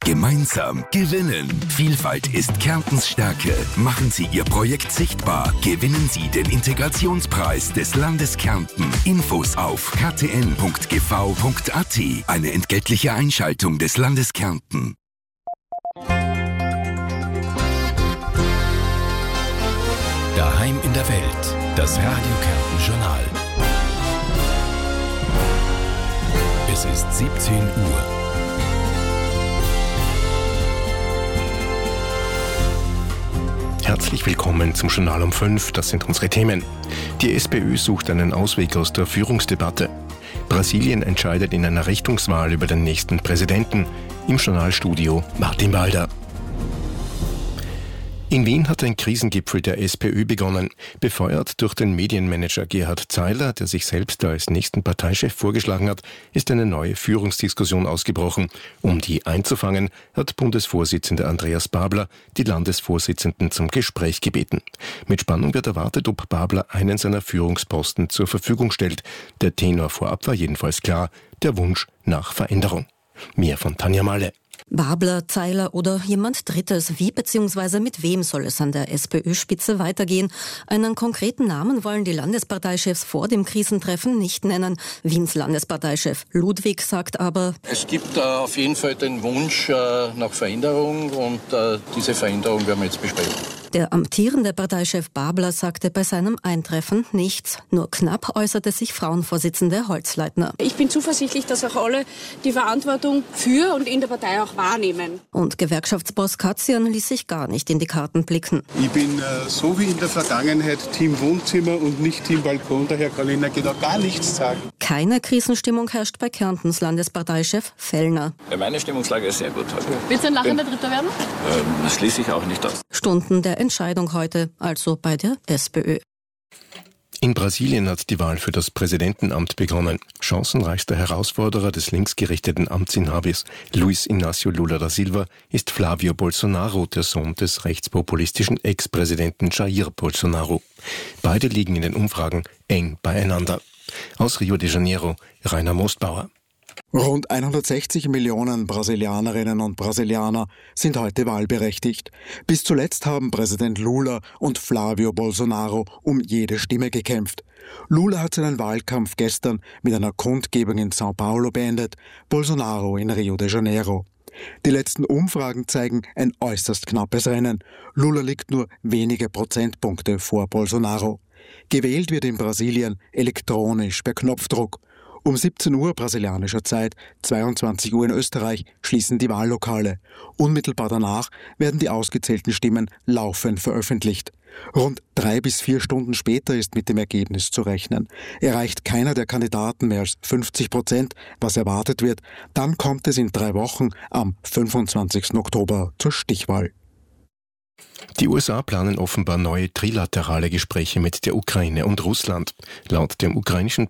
Gemeinsam gewinnen. Vielfalt ist Kärntens Stärke. Machen Sie Ihr Projekt sichtbar. Gewinnen Sie den Integrationspreis des Landes Kärnten. Infos auf ktn.gv.at. Eine entgeltliche Einschaltung des Landes Kärnten. Daheim in der Welt. Das Radio Kärnten Journal. Es ist 17 Uhr. Herzlich willkommen zum Journal um 5. Das sind unsere Themen. Die SPÖ sucht einen Ausweg aus der Führungsdebatte. Brasilien entscheidet in einer Richtungswahl über den nächsten Präsidenten. Im Journalstudio Martin Walder. In Wien hat ein Krisengipfel der SPÖ begonnen, befeuert durch den Medienmanager Gerhard Zeiler, der sich selbst als nächsten Parteichef vorgeschlagen hat, ist eine neue Führungsdiskussion ausgebrochen. Um die einzufangen, hat Bundesvorsitzender Andreas Babler die Landesvorsitzenden zum Gespräch gebeten. Mit Spannung wird erwartet, ob Babler einen seiner Führungsposten zur Verfügung stellt. Der Tenor vorab war jedenfalls klar, der Wunsch nach Veränderung. Mehr von Tanja Malle. Babler, Zeiler oder jemand Drittes. Wie bzw. mit wem soll es an der SPÖ-Spitze weitergehen? Einen konkreten Namen wollen die Landesparteichefs vor dem Krisentreffen nicht nennen. Wiens Landesparteichef Ludwig sagt aber: Es gibt auf jeden Fall den Wunsch nach Veränderung und diese Veränderung werden wir jetzt besprechen. Der amtierende Parteichef Babler sagte bei seinem Eintreffen nichts. Nur knapp äußerte sich Frauenvorsitzende Holzleitner. Ich bin zuversichtlich, dass auch alle die Verantwortung für und in der Partei auch wahrnehmen. Und Gewerkschaftsboss Katzian ließ sich gar nicht in die Karten blicken. Ich bin so wie in der Vergangenheit Team Wohnzimmer und nicht Team Balkon, daher kann ich Ihnen genau gar nichts sagen. Keine Krisenstimmung herrscht bei Kärntens Landesparteichef Fellner. Meine Stimmungslage ist sehr gut heute. Wird es ein lachender Dritter werden? Das schließe ich auch nicht aus. Stunden der Entscheidung heute, also bei der SPÖ. In Brasilien hat die Wahl für das Präsidentenamt begonnen. Chancenreichster Herausforderer des linksgerichteten Amtsinhabers Luiz Inácio Lula da Silva ist Flávio Bolsonaro, der Sohn des rechtspopulistischen Ex-Präsidenten Jair Bolsonaro. Beide liegen in den Umfragen eng beieinander. Aus Rio de Janeiro, Rainer Mostbauer. Rund 160 Millionen Brasilianerinnen und Brasilianer sind heute wahlberechtigt. Bis zuletzt haben Präsident Lula und Flávio Bolsonaro um jede Stimme gekämpft. Lula hat seinen Wahlkampf gestern mit einer Kundgebung in São Paulo beendet, Bolsonaro in Rio de Janeiro. Die letzten Umfragen zeigen ein äußerst knappes Rennen. Lula liegt nur wenige Prozentpunkte vor Bolsonaro. Gewählt wird in Brasilien elektronisch per Knopfdruck. Um 17 Uhr brasilianischer Zeit, 22 Uhr in Österreich, schließen die Wahllokale. Unmittelbar danach werden die ausgezählten Stimmen laufend veröffentlicht. Rund 3 bis 4 Stunden später ist mit dem Ergebnis zu rechnen. Erreicht keiner der Kandidaten mehr als 50%, was erwartet wird, dann kommt es in 3 Wochen am 25. Oktober zur Stichwahl. Die USA planen offenbar neue trilaterale Gespräche mit der Ukraine und Russland. Laut dem ukrainischen